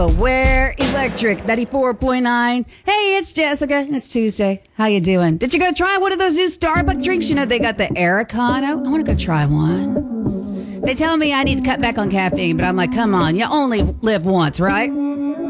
Where Electric 94.9. Hey, it's Jessica. It's Tuesday. How you doing? Did you go try one of those new Starbucks drinks? You know, they got the Americano. I want to go try one. They tell me I need to cut back on caffeine, but I'm like, come on, you only live once, right?